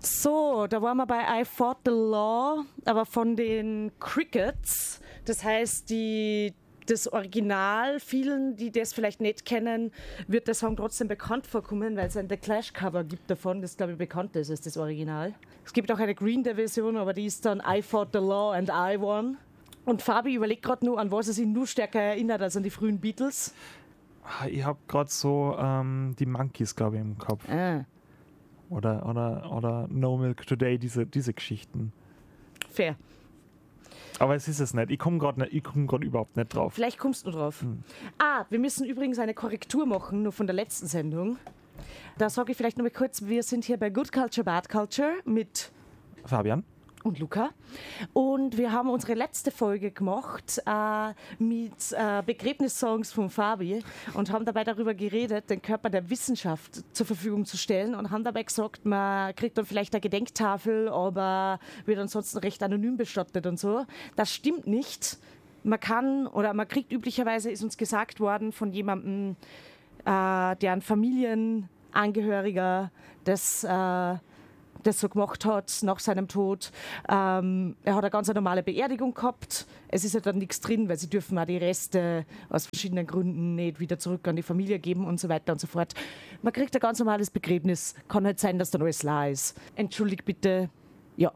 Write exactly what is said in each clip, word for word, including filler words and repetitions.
So, da waren wir bei I Fought the Law, aber von den Crickets. Das heißt, die, das Original, vielen, die das vielleicht nicht kennen, wird der Song trotzdem bekannt vorkommen, weil es ein The Clash-Cover gibt davon, das, glaube ich, bekannter ist als das Original. Es gibt auch eine Green Day-Version, aber die ist dann I Fought the Law and I Won. Und Fabi überlegt gerade nur, an was er sich nur stärker erinnert als an die frühen Beatles. Ich habe gerade so ähm, die Monkeys, glaube ich, im Kopf. Ah. Oder, oder, oder No Milk Today, diese, diese Geschichten. Fair. Aber es ist es nicht. Ich komme gerade komm überhaupt nicht drauf. Vielleicht kommst du drauf. Hm. Ah, wir müssen übrigens eine Korrektur machen, nur von der letzten Sendung. Da sage ich vielleicht noch mal kurz, wir sind hier bei Good Culture, Bad Culture mit Fabian und Luca. Und wir haben unsere letzte Folge gemacht äh, mit äh, Begräbnissongs von Fabi und haben dabei darüber geredet, den Körper der Wissenschaft zur Verfügung zu stellen und haben dabei gesagt, man kriegt dann vielleicht eine Gedenktafel, aber wird ansonsten recht anonym bestattet und so. Das stimmt nicht. Man kann oder man kriegt üblicherweise, ist uns gesagt worden von jemandem, äh, der ein Familienangehöriger des äh, das so gemacht hat nach seinem Tod. Ähm, er hat eine ganz normale Beerdigung gehabt. Es ist ja dann nichts drin, weil sie dürfen auch die Reste aus verschiedenen Gründen nicht wieder zurück an die Familie geben und so weiter und so fort. Man kriegt ein ganz normales Begräbnis. Kann halt sein, dass dann alles leer ist. Entschuldigt bitte. Ja.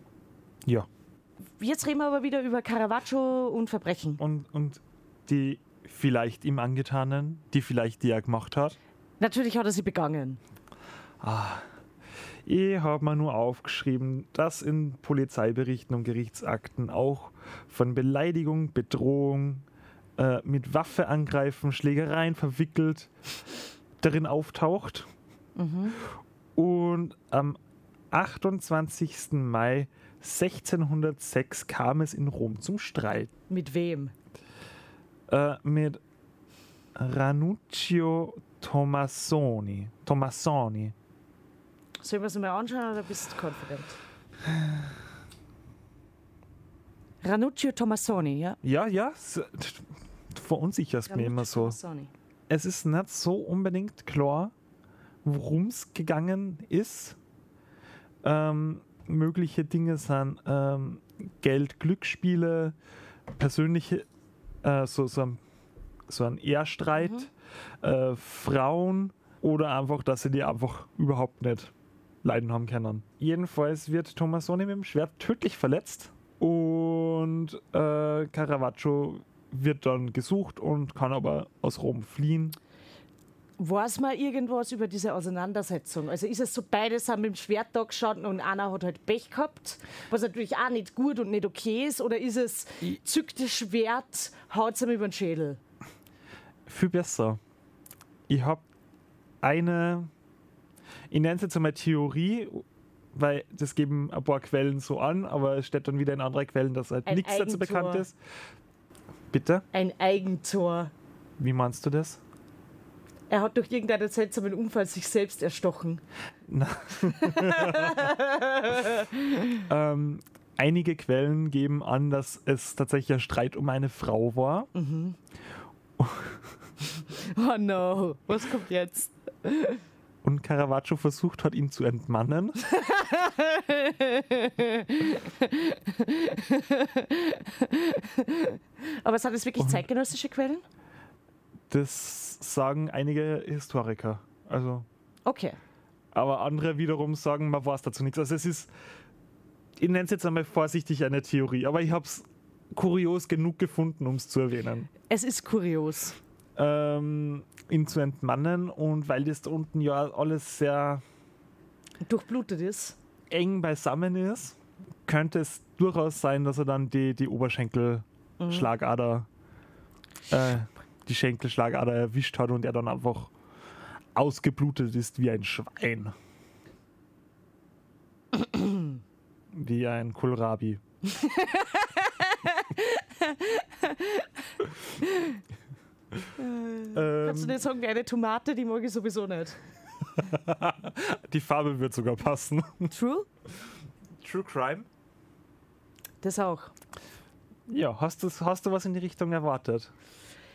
Ja. Jetzt reden wir aber wieder über Caravaggio und Verbrechen. Und, und die vielleicht ihm angetanen, die vielleicht die er gemacht hat? Natürlich hat er sie begangen. Ah. Ich habe mir nur aufgeschrieben, dass in Polizeiberichten und Gerichtsakten auch von Beleidigung, Bedrohung, äh, mit Waffe angreifen, Schlägereien verwickelt darin auftaucht. Mhm. Und am achtundzwanzigsten Mai sechzehnhundertsechs kam es in Rom zum Streit. Mit wem? Äh, mit Ranuccio Tommasoni. Tommasoni. Sollen wir es mal anschauen oder bist du confident? Ranuccio Tommasoni, ja? Ja, ja. Du verunsicherst mich immer so. Tommasoni. Es ist nicht so unbedingt klar, worum es gegangen ist. Ähm, mögliche Dinge sind ähm, Geld, Glücksspiele, persönliche, äh, so, so, ein, so ein Ehrstreit, mhm. äh, Frauen oder einfach, dass sie die einfach überhaupt nicht leiden haben können. Jedenfalls wird Tommasoni mit dem Schwert tödlich verletzt und äh, Caravaggio wird dann gesucht und kann aber aus Rom fliehen. Weiß man irgendwas über diese Auseinandersetzung? Also ist es so, beide sind mit dem Schwert da gestanden und einer hat halt Pech gehabt, was natürlich auch nicht gut und nicht okay ist, oder ist es, zückt das Schwert, haut es ihm über den Schädel? Viel besser. Ich habe eine, ich nenne es jetzt einmal Theorie, weil das geben ein paar Quellen so an, aber es steht dann wieder in anderen Quellen, dass halt ein nichts Eigentor. dazu bekannt ist. Bitte? Ein Eigentor. Wie meinst du das? Er hat durch irgendeinen seltsamen Unfall sich selbst erstochen. ähm, einige Quellen geben an, dass es tatsächlich ein Streit um eine Frau war. Mhm. Oh no, was kommt jetzt? Und Caravaggio versucht hat, ihn zu entmannen. Aber sind das wirklich Und zeitgenössische Quellen? Das sagen einige Historiker. Also. Okay. Aber andere wiederum sagen, man weiß dazu nichts. Also es ist, ich nenne es jetzt einmal vorsichtig eine Theorie, aber ich habe es kurios genug gefunden, um es zu erwähnen. Es ist kurios. Ähm, ihn zu entmannen, und weil das da unten ja alles sehr durchblutet ist, eng beisammen ist, könnte es durchaus sein, dass er dann die, die Oberschenkelschlagader mhm. äh, die Schenkelschlagader erwischt hat und er dann einfach ausgeblutet ist wie ein Schwein. Wie ein Kohlrabi. ähm, Kannst du nicht sagen, wie eine Tomate, die mag ich sowieso nicht. Die Farbe wird sogar passen. True? True Crime? Das auch. Ja, hast du, hast du was in die Richtung erwartet?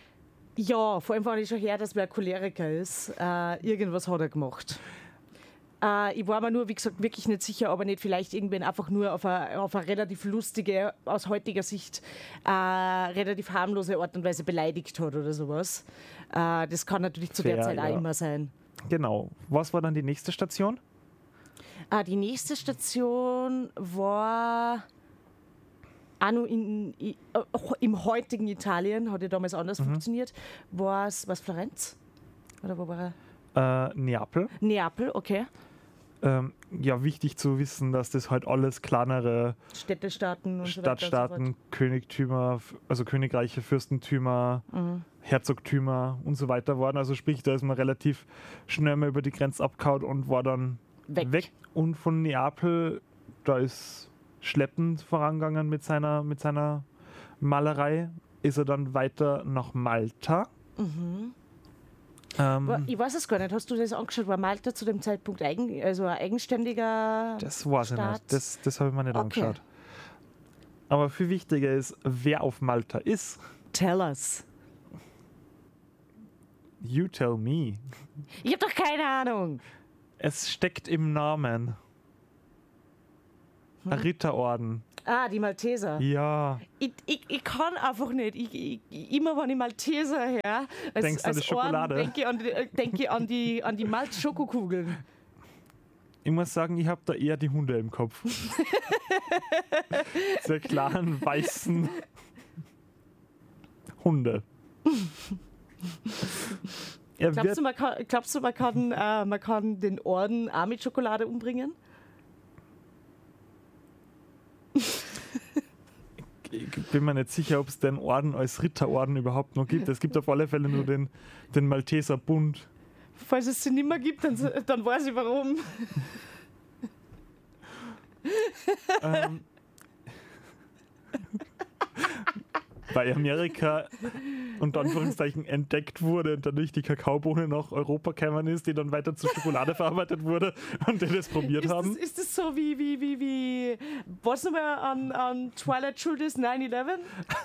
Ja, vor allem fand ich schon her, dass er ein Choleriker ist. Äh, irgendwas hat er gemacht. Äh, ich war mir nur, wie gesagt, wirklich nicht sicher, ob er nicht vielleicht irgendwann einfach nur auf eine, auf eine relativ lustige, aus heutiger Sicht äh, relativ harmlose Art und Weise beleidigt hat oder sowas. Äh, das kann natürlich zu Fair, der Zeit ja. auch immer sein. Genau. Was war dann die nächste Station? Äh, die nächste Station war auch noch in, in, äh, im heutigen Italien, hat ja damals anders mhm. funktioniert. War es Florenz? Oder wo war er? Äh, Neapel. Neapel, okay. Ähm, ja, wichtig zu wissen, dass das halt alles kleinere Städtestaaten und Stadtstaaten, so Königtümer, also Königreiche, Fürstentümer, mhm. Herzogtümer und so weiter waren. Also sprich, da ist man relativ schnell mal über die Grenze abgehauen und war dann weg. weg. Und von Neapel, da ist schleppend vorangegangen mit seiner, mit seiner Malerei, ist er dann weiter nach Malta. Mhm. Ähm, ich weiß es gar nicht. Hast du das angeschaut? War Malta zu dem Zeitpunkt eigen, also ein eigenständiger Das weiß Staat? ich nicht. Das, das habe ich mir nicht okay. angeschaut. Aber viel wichtiger ist, wer auf Malta ist. Tell us. You tell me. Ich habe doch keine Ahnung. Es steckt im Namen. Hm. Ein Ritterorden. Ah, die Malteser. Ja. Ich, ich, ich kann einfach nicht. Ich, ich, immer wenn ich Malteser höre, als, denkst du an die Schokolade? Denke ich an die, denk ich an die, an die Malz-Schokokugeln. Ich muss sagen, ich habe da eher die Hunde im Kopf. Diese kleinen, weißen Hunde. Er glaubst, du, man kann, glaubst du, man kann, äh, man kann den Orden auch mit Schokolade umbringen? Ich bin mir nicht sicher, ob es den Orden als Ritterorden überhaupt noch gibt. Es gibt auf alle Fälle nur den, den Malteser Bund. Falls es sie nicht mehr gibt, dann, dann weiß ich warum. ähm, bei Amerika unter Anführungszeichen entdeckt wurde und dadurch die Kakaobohne nach Europa gekommen ist, die dann weiter zu Schokolade verarbeitet wurde und die das probiert ist haben. Das, ist das so wie, wie, wie, wie was nochmal an, an Twilight Schuldes nine eleven?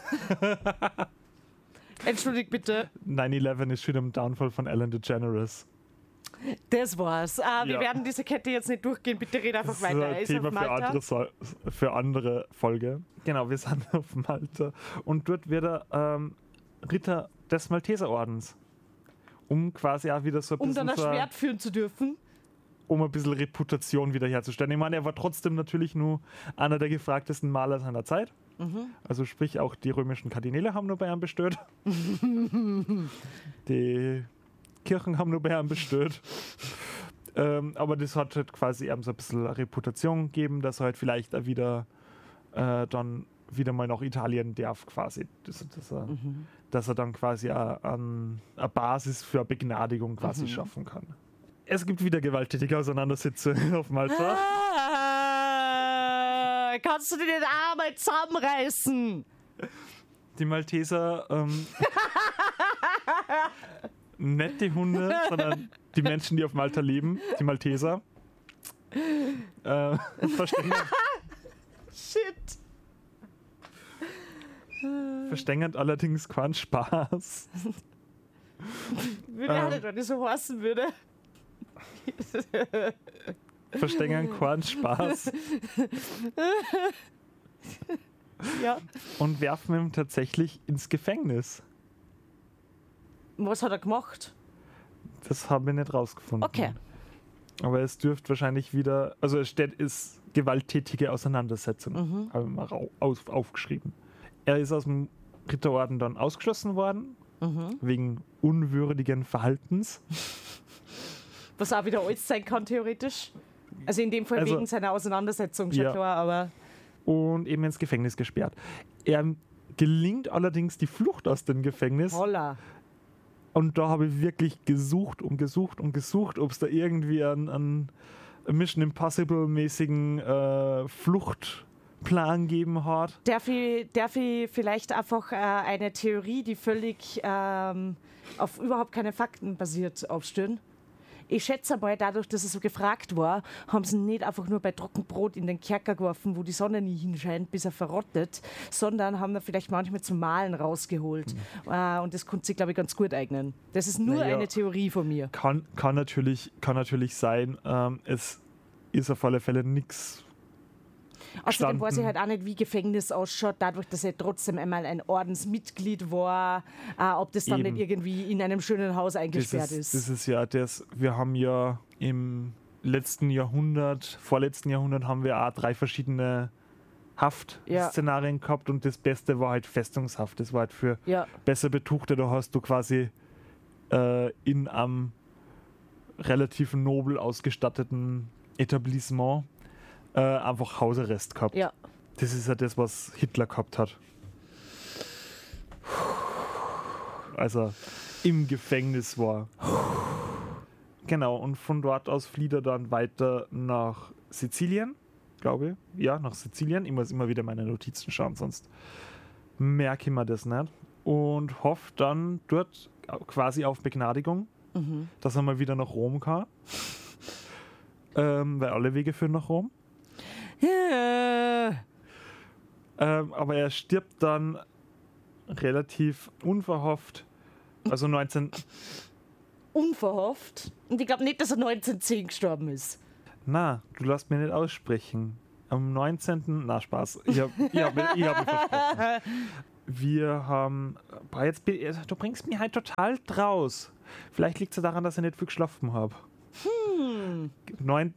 Entschuldigt bitte. nine eleven ist schon am Downfall von Ellen DeGeneres. Das war's. Ah, wir ja. werden diese Kette jetzt nicht durchgehen. Bitte red einfach das weiter. Ist ein Thema für andere, so- für andere Folge. Genau, wir sind auf Malta. Und dort wird er ähm, Ritter des Malteserordens. Um quasi auch wieder so ein um bisschen... Um dann ein so Schwert führen zu dürfen. Um ein bisschen Reputation wiederherzustellen. Ich meine, er war trotzdem natürlich nur einer der gefragtesten Maler seiner Zeit. Mhm. Also sprich, auch die römischen Kardinäle haben nur bei ihm bestellt. Die Kirchen haben nur bei ihm bestellt. ähm, aber das hat halt quasi eben so ein bisschen Reputation gegeben, dass er halt vielleicht auch wieder äh, dann wieder mal nach Italien darf quasi. Dass, dass, er, mhm. dass er dann quasi eine Basis für eine Begnadigung quasi mhm. schaffen kann. Es gibt wieder gewalttätige Auseinandersetzungen auf Malta. Ah, kannst du dir den Arm mal zusammenreißen? Die Malteser ähm, nicht die Hunde, sondern die Menschen, die auf Malta leben, die Malteser. Äh, verstehen Shit. Verstehen allerdings keinen Spaß. Würde ähm, ich nicht, wenn ich so heißen würde. Verstehen keinen Spaß. Ja. Und werfen ihn tatsächlich ins Gefängnis. Was hat er gemacht? Das haben wir nicht rausgefunden. Okay. Aber es dürfte wahrscheinlich wieder, also es steht, ist gewalttätige Auseinandersetzung, mhm. habe ich mal auf, aufgeschrieben. Er ist aus dem Ritterorden dann ausgeschlossen worden, mhm. wegen unwürdigen Verhaltens. Was auch wieder alles sein kann, theoretisch. Also in dem Fall also, wegen seiner Auseinandersetzung, schon ja. klar, aber... Und eben ins Gefängnis gesperrt. Er gelingt allerdings die Flucht aus dem Gefängnis. Holla. Und da habe ich wirklich gesucht und gesucht und gesucht, ob es da irgendwie einen, einen Mission Impossible-mäßigen äh, Fluchtplan geben hat. Darf ich, darf ich vielleicht einfach äh, eine Theorie, die völlig ähm, auf überhaupt keine Fakten basiert, aufstellen? ich schätze mal, dadurch, dass er so gefragt war, haben sie ihn nicht einfach nur bei Trockenbrot in den Kerker geworfen, wo die Sonne nie hinscheint, bis er verrottet, sondern haben ihn vielleicht manchmal zum Malen rausgeholt. Mhm. Äh, und das konnte sich, glaube ich, ganz gut eignen. Das ist nur naja, eine Theorie von mir. Kann, kann, natürlich, kann natürlich sein. Ähm, es ist auf alle Fälle nichts. Außerdem weiß ich halt auch nicht, wie Gefängnis ausschaut, dadurch, dass er trotzdem einmal ein Ordensmitglied war, äh, ob das dann Eben. nicht irgendwie in einem schönen Haus eingesperrt das ist, ist. Das ist ja das, wir haben ja im letzten Jahrhundert, vorletzten Jahrhundert haben wir auch drei verschiedene Haftszenarien ja. gehabt und das Beste war halt Festungshaft. Das war halt für ja. besser Betuchte, da hast du quasi äh, in einem relativ nobel ausgestatteten Etablissement Äh, einfach Hausarrest gehabt. Ja. Das ist ja das, was Hitler gehabt hat. Als er im Gefängnis war. Genau, und von dort aus flieht er dann weiter nach Sizilien, glaube ich. Ja, nach Sizilien. Ich muss immer wieder meine Notizen schauen, sonst merke ich mir das nicht. Und hofft dann dort quasi auf Begnadigung, mhm. dass er mal wieder nach Rom kann. ähm, weil alle Wege führen nach Rom. Yeah. Ähm, aber er stirbt dann relativ unverhofft, also neunzehn... Unverhofft? Und ich glaube nicht, dass er neunzehnhundertzehn gestorben ist. Na, du lässt mich nicht aussprechen. Am neunzehnten Na, Spaß. Ich habe ich hab, ich hab mich versprochen. Wir haben... Boah, jetzt, du bringst mich halt total draus. Vielleicht liegt es ja daran, dass ich nicht viel geschlafen habe. Hm. Neun...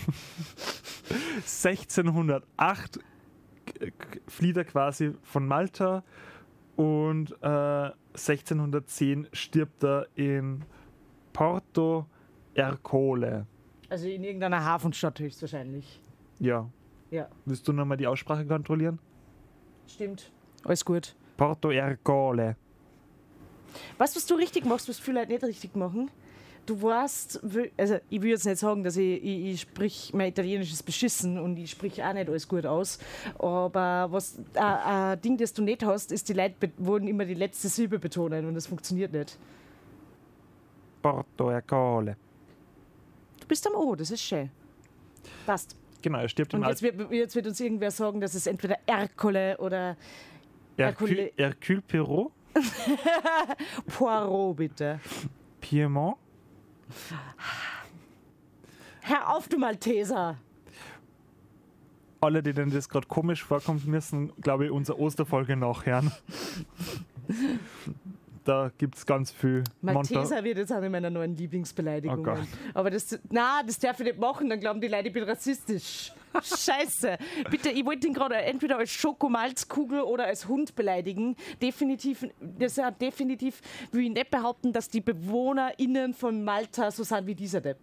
sechzehnhundertacht flieht er quasi von Malta und äh, sechzehnhundertzehn stirbt er in Porto Ercole. Also in irgendeiner Hafenstadt höchstwahrscheinlich. Ja. Ja. Willst du nochmal die Aussprache kontrollieren? Stimmt. Alles gut. Porto Ercole. Was, was du richtig machst, was viele Leute nicht richtig machen? Du warst, also ich will jetzt nicht sagen, dass ich, ich, ich sprich, mein Italienisch ist beschissen und ich sprich auch nicht alles gut aus, aber was ein äh, äh, Ding, das du nicht hast, ist, die Leute wollen immer die letzte Silbe betonen und das funktioniert nicht. Porto Ercole. Du bist am O, das ist schön. Passt. Genau, er stirbt im Und jetzt wird, jetzt wird uns irgendwer sagen, dass es entweder Ercole oder Hercule, Hercule Poirot? Poirot, bitte. Piemont? Hör auf, du Malteser! Alle, denen das gerade komisch vorkommt, müssen, glaube ich, unsere Osterfolge nachhören. Da gibt es ganz viel. Malteser Monta- wird jetzt eine meiner neuen Lieblingsbeleidigungen. Oh Aber das, na, das darf ich nicht machen, dann glauben die Leute, ich bin rassistisch. Scheiße. Bitte, ich wollte ihn gerade entweder als Schokomalzkugel oder als Hund beleidigen. Definitiv, das ist definitiv, will ich nicht behaupten, dass die BewohnerInnen von Malta so sind wie dieser Depp.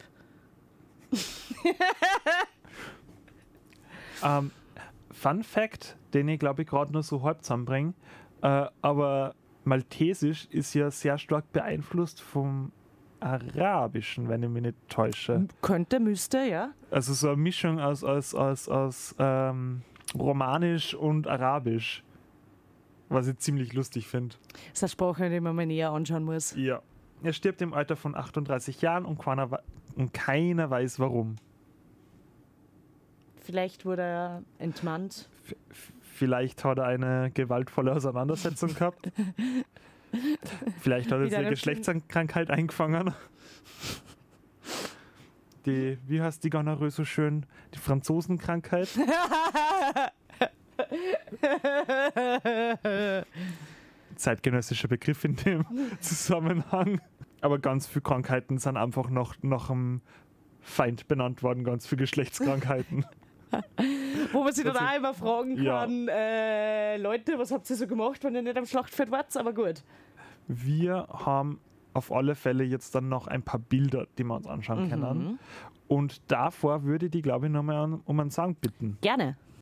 um, Fun Fact, den ich glaube ich gerade nur so halb zusammenbringe, äh, aber Maltesisch ist ja sehr stark beeinflusst vom Arabischen, wenn ich mich nicht täusche. Könnte, müsste, ja. Also so eine Mischung aus, aus, aus, aus ähm, Romanisch und Arabisch, was ich ziemlich lustig finde. Das ist eine Sprache, die man mal näher anschauen muss. Ja. Er stirbt im Alter von achtunddreißig Jahren und keiner, und keiner weiß warum. Vielleicht wurde er entmannt. F- Vielleicht hat er eine gewaltvolle Auseinandersetzung gehabt. Vielleicht hat er jetzt eine Geschlechtskrankheit eingefangen. Die, wie heißt die Gonorrhoe so schön? Die Franzosenkrankheit. Zeitgenössischer Begriff in dem Zusammenhang. Aber ganz viele Krankheiten sind einfach nach, nach einem Feind benannt worden, ganz viele Geschlechtskrankheiten. Wo man sich dann auch immer fragen kann, ja. äh, Leute, was habt ihr so gemacht, wenn ihr nicht am Schlachtfeld wart? Aber gut. Wir haben auf alle Fälle jetzt dann noch ein paar Bilder, die wir uns anschauen mhm. können. Und davor würde ich die, glaube ich, nochmal um einen Song bitten. Gerne.